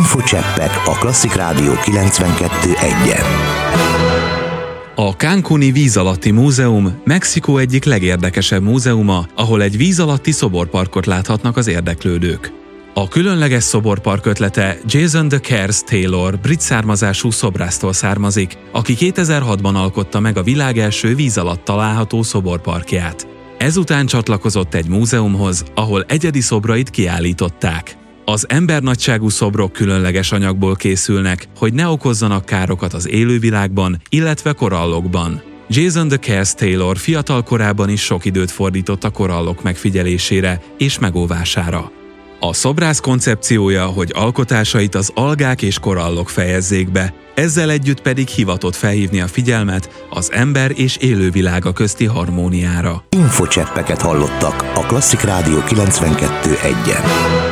Infocseppek a Klasszik Rádió 92.1-en. A Cancúni Víz Alatti Múzeum Mexikó egyik legérdekesebb múzeuma, ahol egy víz alatti szoborparkot láthatnak az érdeklődők. A különleges szoborpark ötlete Jason de Kers Taylor brit származású szobrásztól származik, aki 2006-ban alkotta meg a világ első víz alatt található szoborparkját. Ezután csatlakozott egy múzeumhoz, ahol egyedi szobrait kiállították. Az embernagyságú szobrok különleges anyagból készülnek, hogy ne okozzanak károkat az élővilágban, illetve korallokban. Jason de Kers Taylor fiatal korában is sok időt fordított a korallok megfigyelésére és megóvására. A szobrász koncepciója, hogy alkotásait az algák és korallok fejezzék be, ezzel együtt pedig hivatott felhívni a figyelmet az ember és élővilága közti harmóniára. Infocseppeket hallottak a Klasszik Rádió 92.1-en.